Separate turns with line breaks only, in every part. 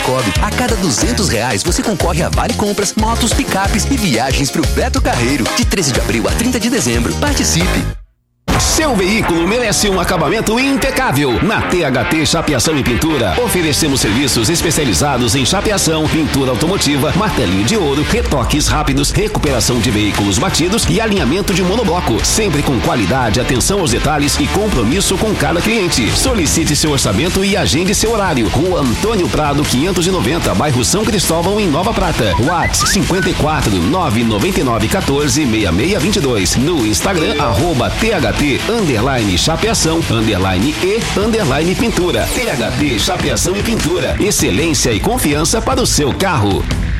Cicobi. A cada R$200 você concorre a vale compras, motos, picapes e viagens pro Beto Carreiro. De 13 de abril a 30 de dezembro. Participe!
Seu veículo merece um acabamento impecável. Na THT Chapeação e Pintura, oferecemos serviços especializados em chapeação, pintura automotiva, martelinho de ouro, retoques rápidos, recuperação de veículos batidos e alinhamento de monobloco. Sempre com qualidade, atenção aos detalhes e compromisso com cada cliente. Solicite seu orçamento e agende seu horário. Rua Antônio Prado, 590, bairro São Cristóvão, em Nova Prata. WhatsApp 54 999 14 6622. No Instagram, @THT_chapeação _e_ pintura. THT Chapeação e Pintura. Excelência e confiança para o seu carro.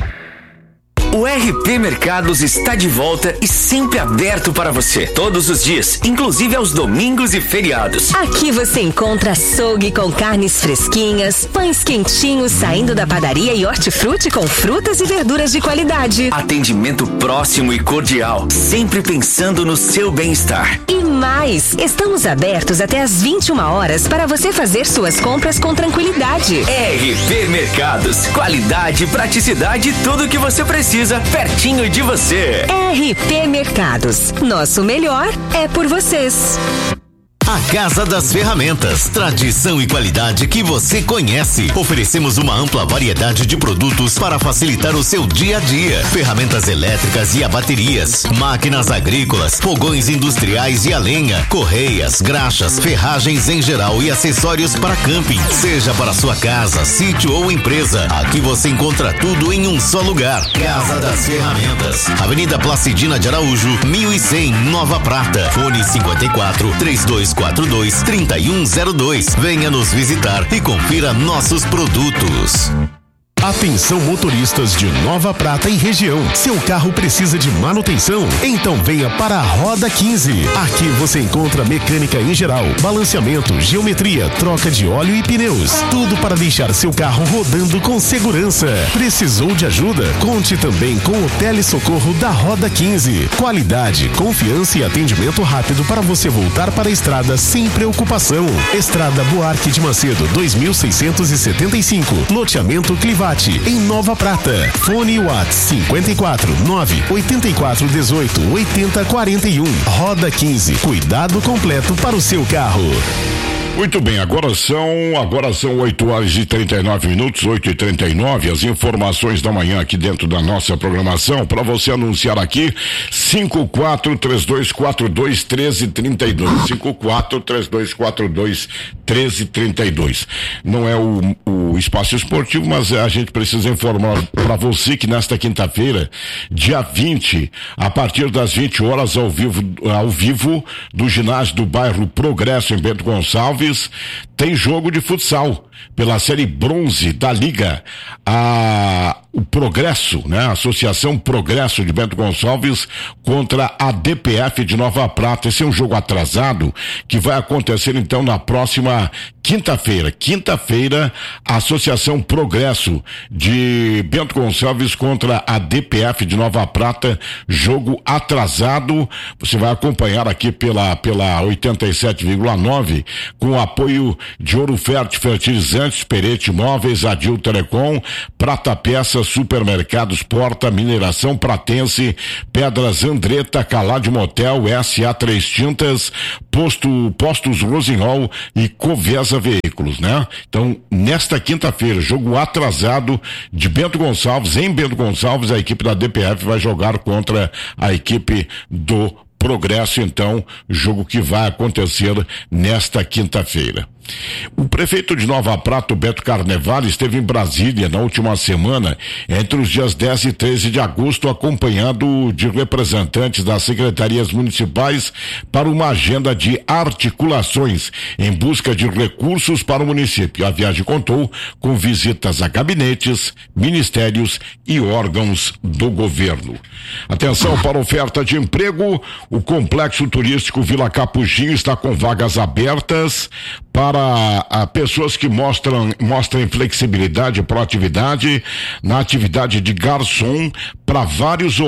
O RP Mercados está de volta e sempre aberto para você, todos os dias, inclusive aos domingos e feriados.
Aqui você encontra açougue com carnes fresquinhas, pães quentinhos saindo da padaria e hortifruti com frutas e verduras de qualidade.
Atendimento próximo e cordial, sempre pensando no seu bem-estar.
E mais, estamos abertos até às 21 horas para você fazer suas compras com tranquilidade.
RP Mercados, qualidade, praticidade e tudo o que você precisa pertinho de você.
RP Mercados, nosso melhor é por vocês.
A Casa das Ferramentas, tradição e qualidade que você conhece. Oferecemos uma ampla variedade de produtos para facilitar o seu dia a dia. Ferramentas elétricas e a baterias, máquinas agrícolas, fogões industriais e a lenha, correias, graxas, ferragens em geral e acessórios para camping. Seja para sua casa, sítio ou empresa, aqui você encontra tudo em um só lugar. Casa das Ferramentas, Avenida Placidina de Araújo, 1100, Nova Prata. Fone 54 3242 3102. Venha nos visitar e confira nossos produtos.
Atenção motoristas de Nova Prata e região. Seu carro precisa de manutenção? Então venha para a Roda 15. Aqui você encontra mecânica em geral, balanceamento, geometria, troca de óleo e pneus. Tudo para deixar seu carro rodando com segurança. Precisou de ajuda? Conte também com o telesocorro da Roda 15. Qualidade, confiança e atendimento rápido para você voltar para a estrada sem preocupação. Estrada Buarque de Macedo, 2675. Loteamento Clivate, em Nova Prata. Fone WhatsApp 54 984 18 80 41. Roda 15. Cuidado completo para o seu carro.
Muito bem, agora são 8h39, 8h39, as informações da manhã aqui dentro da nossa programação, para você anunciar aqui, 5432421332, 5432421332. Não é o espaço esportivo, mas a gente precisa informar para você que nesta quinta-feira, dia 20, a partir das 20 horas, ao vivo do ginásio do bairro Progresso, em Bento Gonçalves, tem jogo de futsal pela série bronze da Liga. O Progresso, né? A Associação Progresso de Bento Gonçalves contra a DPF de Nova Prata. Esse é um jogo atrasado que vai acontecer então na próxima quinta-feira. Quinta-feira, a Associação Progresso de Bento Gonçalves contra a DPF de Nova Prata. Jogo atrasado. Você vai acompanhar aqui pela 87,9 com o apoio de Ouro Fértil Fertilizantes, Perete Móveis, Adil Telecom, Prata Peças, Supermercados Porta, Mineração Pratense, Pedras Andretta, Calade Motel, SA3 Tintas, Postos Rosenhol e Covesa Veículos, né? Então, nesta quinta-feira, jogo atrasado de Bento Gonçalves, em Bento Gonçalves, a equipe da DPF vai jogar contra a equipe do Progresso, então, jogo que vai acontecer nesta quinta-feira. O prefeito de Nova Prata, Beto Carnevale, esteve em Brasília na última semana, entre os dias 10 e 13 de agosto, acompanhado de representantes das secretarias municipais para uma agenda de articulações em busca de recursos para o município. A viagem contou com visitas a gabinetes, ministérios e órgãos do governo. Atenção para oferta de emprego, o Complexo Turístico Vila Capuchinho está com vagas abertas para pessoas que mostrem flexibilidade e proatividade na atividade de garçom para vários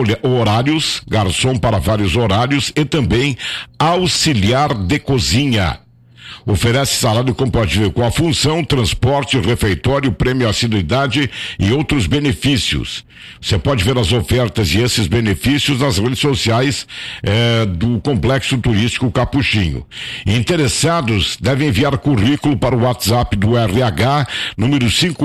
horários, e também auxiliar de cozinha. Oferece salário compatível com a função, transporte, refeitório, prêmio assiduidade e outros benefícios. Você pode ver as ofertas e esses benefícios nas redes sociais do Complexo Turístico Capuchinho. Interessados devem enviar currículo para o WhatsApp do RH, número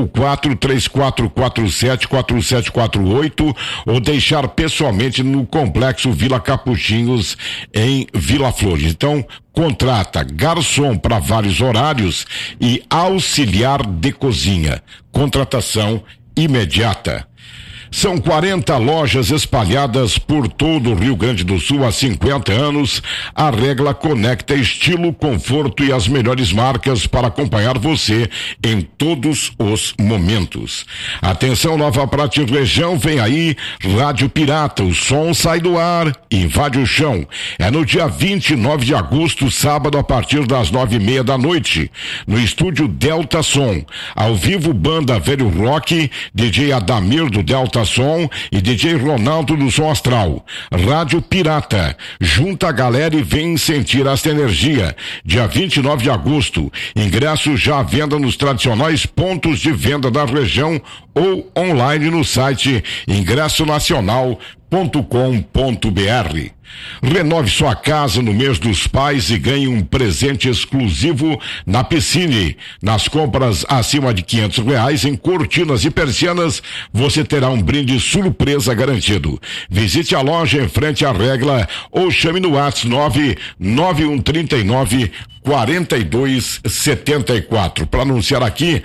5434474748, ou deixar pessoalmente no Complexo Vila Capuchinhos, em Vila Flores. Então, contrata garçom para vários horários e auxiliar de cozinha. Contratação imediata. São 40 lojas espalhadas por todo o Rio Grande do Sul há 50 anos. A Regla conecta estilo, conforto e as melhores marcas para acompanhar você em todos os momentos. Atenção, Nova Prata e região, vem aí Rádio Pirata. O som sai do ar e invade o chão. É no dia 29 de agosto, sábado, a partir das 9:30 da noite, no estúdio Delta Som. Ao vivo, banda Velho Rock, DJ Adamir do Delta Som e DJ Ronaldo do Som Astral. Rádio Pirata, junta a galera e vem sentir esta energia. Dia 29 de agosto, ingressos já à venda nos tradicionais pontos de venda da região ou online no site ingressonacional.com.br. Renove sua casa no mês dos pais e ganhe um presente exclusivo na Piscine. Nas compras acima de R$500 em cortinas e persianas, você terá um brinde surpresa garantido. Visite a loja em frente à Regla ou chame no WhatsApp 99139-4274. Para anunciar aqui,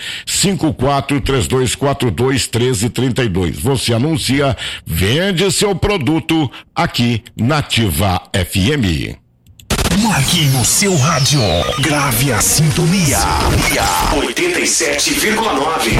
5432421332. Você anuncia, vende seu produto aqui na Ativa FM.
Marque no seu rádio. Grave a sintonia.
87,9.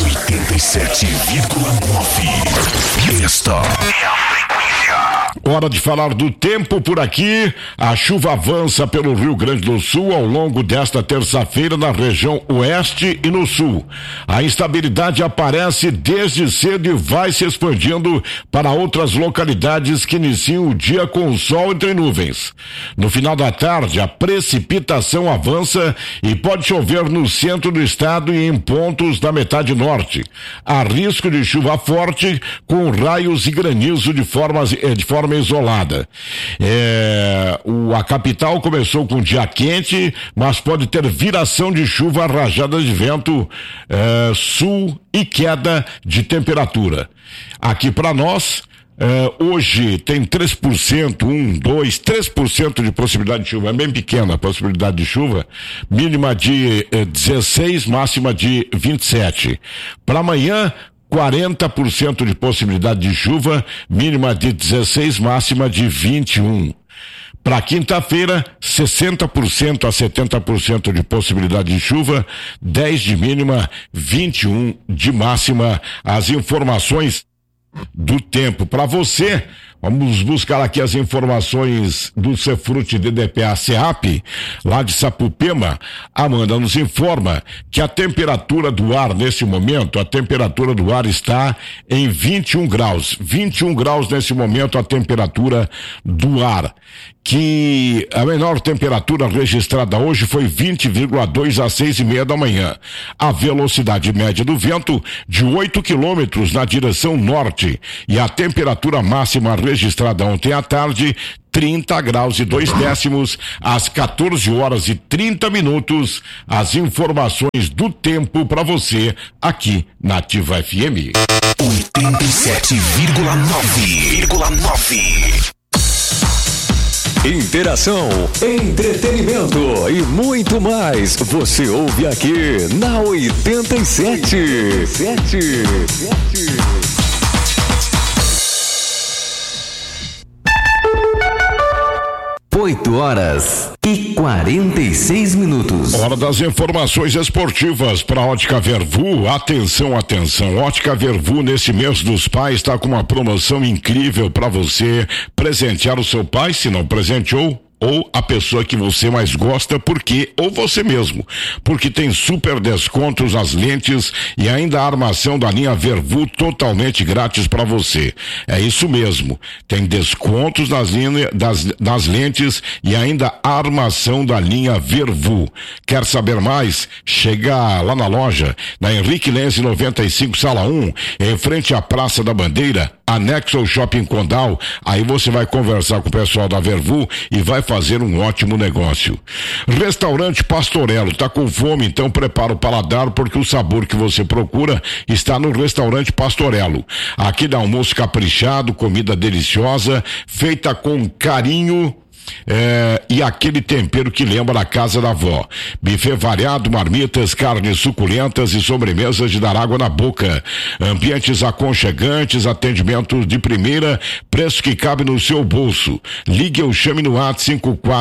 87,9. Esta é a frequência.
Hora de falar do tempo por aqui. A chuva avança pelo Rio Grande do Sul ao longo desta terça-feira na região oeste e no sul. A instabilidade aparece desde cedo e vai se expandindo para outras localidades que iniciam o dia com sol entre nuvens. No final da tarde, a precipitação avança e pode chover no centro do estado e em pontos da metade norte. Há risco de chuva forte com raios e granizo de forma isolada. A capital começou com dia quente, mas pode ter viração de chuva, rajadas de vento sul e queda de temperatura. Aqui para nós, hoje tem 3%, 3% de possibilidade de chuva, é bem pequena a possibilidade de chuva, mínima de 16, máxima de 27. Para amanhã, 40% de possibilidade de chuva, mínima de 16, máxima de 21. Para quinta-feira, 60% a 70% de possibilidade de chuva, 10 de mínima, 21 de máxima. As informações do tempo para você. Vamos buscar aqui as informações do Cefrute DDPA SEAP, lá de Sapupema. Amanda nos informa que a temperatura do ar nesse momento, a temperatura do ar está em 21 graus. 21 graus nesse momento a temperatura do ar. Que a menor temperatura registrada hoje foi 20,2 às 6:30 da manhã. A velocidade média do vento de 8 quilômetros na direção norte e a temperatura máxima registrada ontem à tarde 30 graus e 2 décimos às 14 horas e 30 minutos. As informações do tempo para você aqui na Ativa FM.
87,9.
Interação, entretenimento e muito mais. Você ouve aqui na 87.
8h46.
Hora das informações esportivas para Ótica Vervu. Atenção. Ótica Vervu nesse mês dos pais está com uma promoção incrível para você presentear o seu pai, se não presenteou. ou a pessoa que você mais gosta, ou você mesmo, porque tem super descontos nas lentes e ainda a armação da linha Vervu totalmente grátis para você. É isso mesmo, tem descontos das lentes e ainda a armação da linha Vervu. Quer saber mais? Chega lá na loja, na Henrique Lenz 95, sala 1, em frente à Praça da Bandeira, anexo ao Shopping Condal. Aí você vai conversar com o pessoal da Vervu e vai fazer um ótimo negócio. Restaurante Pastorello, tá com fome? Então prepara o paladar, porque o sabor que você procura está no Restaurante Pastorello. Aqui dá almoço caprichado, comida deliciosa, feita com carinho, e aquele tempero que lembra a casa da avó. Buffet variado, marmitas, carnes suculentas e sobremesas de dar água na boca. Ambientes aconchegantes, atendimento de primeira, preço que cabe no seu bolso. Ligue ou chame no WhatsApp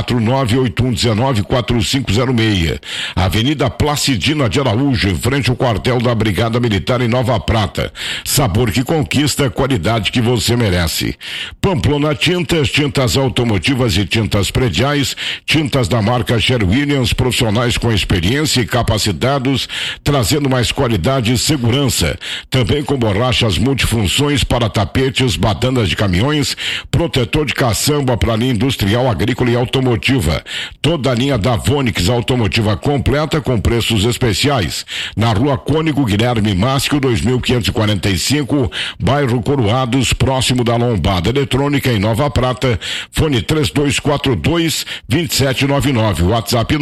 549-8119-4506. Avenida Placidina de Araújo, em frente ao quartel da Brigada Militar em Nova Prata. Sabor que conquista, qualidade que você merece. Pamplona Tintas, tintas automotivas e tintas prediais, tintas da marca Sherwin-Williams, profissionais com experiência e capacitados, trazendo mais qualidade e segurança. Também com borrachas multifunções para tapetes, badanas de caminhões, protetor de caçamba para linha industrial, agrícola e automotiva. Toda a linha da Vonix automotiva completa com preços especiais. Na Rua Cônigo Guilherme Máscio, 2545, bairro Coroados, próximo da Lombada Eletrônica, em Nova Prata. Fone 3242-2799, WhatsApp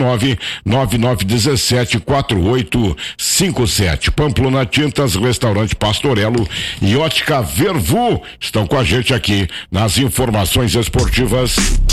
999174857. Pamplona Tintas, Restaurante Pastorello e Ótica Vervu estão com a gente aqui nas informações esportivas.